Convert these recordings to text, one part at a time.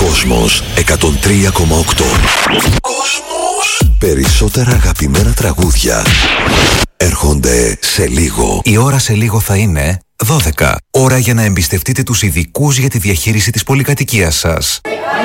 Κόσμος 103,8. Περισσότερα αγαπημένα τραγούδια έρχονται σε λίγο. Η ώρα σε λίγο θα είναι 12. Ώρα για να εμπιστευτείτε τους ειδικούς για τη διαχείριση της πολυκατοικίας σας.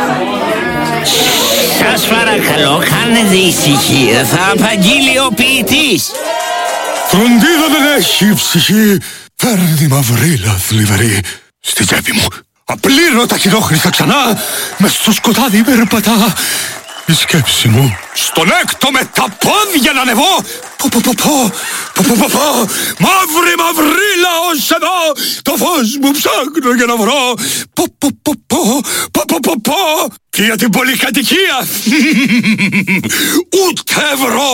Σας παρακαλώ, κάνετε ησυχία. Θα απαγγείλει ο ποιητής. Φροντίδα δεν έχει ψυχή. Φέρνει μαυρίλα θλιβερή στη τσέπη μου. Απλήρωτα χειρόχρηστα ξανά. Μες στο σκοτάδι περπατά η σκέψη μου. Στον έκτο με τα πόδια να ανεβώ. Μαύρη μαυρίλα ως εδώ. Το φως μου ψάχνω για να βρω. Και για την πολυκατοικία ούτε ευρώ.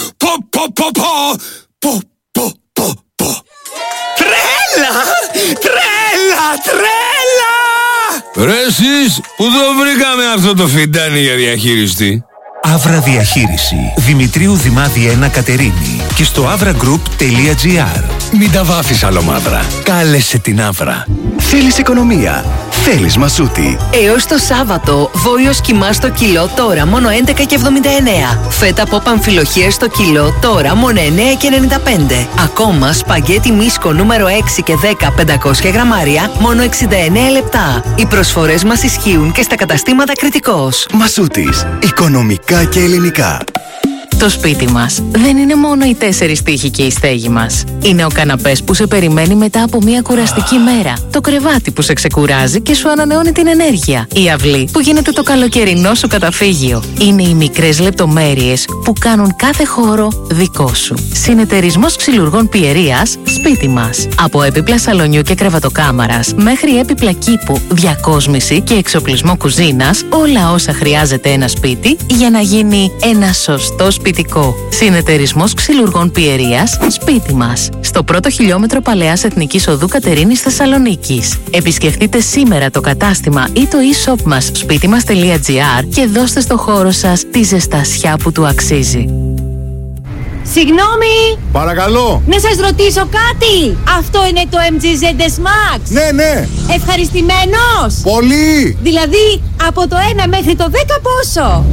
Τρέλα! Ρε εσείς, πού το βρήκαμε αυτό το φιντάνι για διαχείριστη? Αύρα Διαχείριση. Δημητρίου Δημάδη 1 Κατερίνη. Και στο avragroup.gr. Μην τα βάφεις άλλο μαύρα. Κάλεσε την Αύρα. Θέλεις οικονομία? Θέλεις Μασούτη? Έως το Σάββατο, βόλιος κιμά στο κιλό τώρα μόνο 11,79. Φέτα από παμφιλοχία στο κιλό τώρα μόνο 9,95. Ακόμα σπαγκέτι μίσκο νούμερο 6 και 10 500 γραμμάρια μόνο 69 λεπτά. Οι προσφορές μας ισχύουν και στα καταστήματα Κρητικός. Μασούτης. Οικονομικά και ελληνικά. Το σπίτι μας δεν είναι μόνο οι 4 τοίχοι και η στέγη μας. Είναι ο καναπές που σε περιμένει μετά από μια κουραστική μέρα. Το κρεβάτι που σε ξεκουράζει και σου ανανεώνει την ενέργεια. Η αυλή που γίνεται το καλοκαιρινό σου καταφύγιο. Είναι οι μικρές λεπτομέρειες που κάνουν κάθε χώρο δικό σου. Συνεταιρισμός ξυλουργών Πιερίας Σπίτι μας. Από έπιπλα σαλονιού και κρεβατοκάμαρας μέχρι έπιπλα κήπου, διακόσμηση και εξοπλισμό κουζίνας, όλα όσα χρειάζεται ένα σπίτι για να γίνει ένα σωστό σπιτικό. Συνεταιρισμός ξυλουργών Πιερίας Σπίτι μας. Στο πρώτο χιλιόμετρο Παλαιάς Εθνικής Οδού Κατερίνης Θεσσαλονίκης. Επισκεφτείτε σήμερα το κατάστημα ή το e-shop μας σπίτιμας.gr και δώστε στο χώρο σας τη ζεστασιά που του αξίζει. Συγγνώμη! Παρακαλώ! Να σας ρωτήσω κάτι! Αυτό είναι το MG ZS Max! Ναι! Ευχαριστημένος! Πολύ! Δηλαδή, από το 1 μέχρι το 10 πόσο?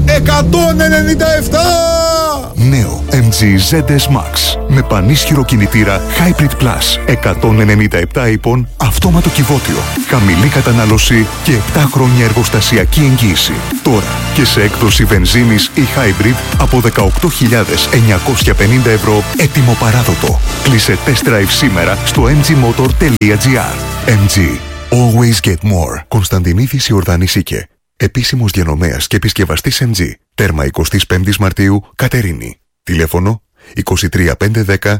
197! Νέο MG ZS Max με πανίσχυρο κινητήρα Hybrid Plus. 197 ύπων, αυτόματο κυβότιο, χαμηλή κατανάλωση και 7 χρόνια εργοστασιακή εγγύηση. Τώρα και σε έκδοση βενζίνης ή Hybrid από 18.950 ευρώ, έτοιμο παράδοτο. Κλείσε test drive σήμερα στο mgmotor.gr. MG. Always get more. Κωνσταντινίδης Ιορδανή Σίκε. Επίσημος διανομέας και επισκευαστής MG. Τέρμα 25 Μαρτίου, Κατερίνη. Τηλέφωνο 23510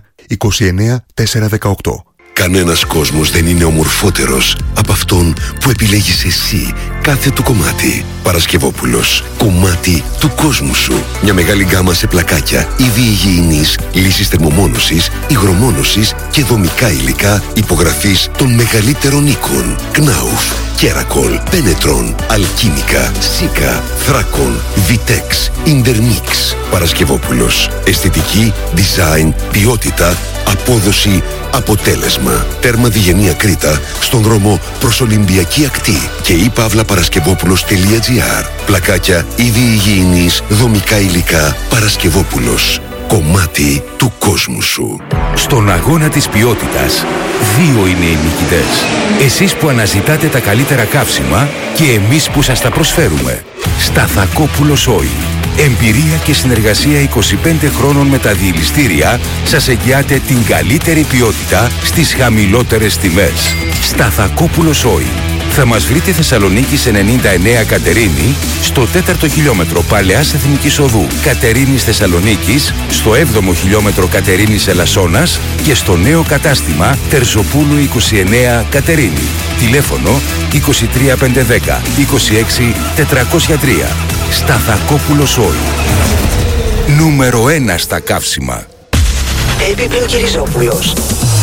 29418. Κανένας κόσμος δεν είναι ομορφότερος από αυτόν που επιλέγεις εσύ κάθε του κομμάτι. Παρασκευόπουλος. Κομμάτι του κόσμου σου. Μια μεγάλη γκάμα σε πλακάκια, είδη υγιεινής, λύσεις θερμομόνωσης, υγρομόνωσης και δομικά υλικά υπογραφής των μεγαλύτερων οίκων. Knauf, Keracool, Penetron, Alchimica, Sika, Thracon, Vitex, Intermix. Παρασκευόπουλος. Αισθητική, design, ποιότητα, απόδοση, αποτέλεσμα. Τέρμα Διγενεία Κρήτα, στον δρόμο προς Ολυμπιακή Ακτή και ipavlaparασκευόπουλος.gr. Πλακάκια, είδη υγιεινής, δομικά υλικά. Παρασκευόπουλος. Κομμάτι του κόσμου σου. Στον αγώνα της ποιότητας, 2 είναι οι νικητές. Εσείς που αναζητάτε τα καλύτερα καύσιμα και εμείς που σας τα προσφέρουμε. Σταθακόπουλος Oil. Εμπειρία και συνεργασία 25 χρόνων με τα διελιστήρια σας εγγυάται την καλύτερη ποιότητα στις χαμηλότερες τιμές. Σταθακόπουλος Oil. Θα μας βρείτε Θεσσαλονίκη σε 99 Κατερίνη, στο 4ο χιλιόμετρο Παλαιάς Εθνικής Οδού Κατερίνης Θεσσαλονίκης, στο 7ο χιλιόμετρο Κατερίνης Ελασσόνας και στο νέο κατάστημα Τερζοπούλου 29 Κατερίνη. Τηλέφωνο 23510 26 403. Σταθακόπουλος Oil. Νούμερο 1 στα καύσιμα. Επιπλοκυριζόπουλος.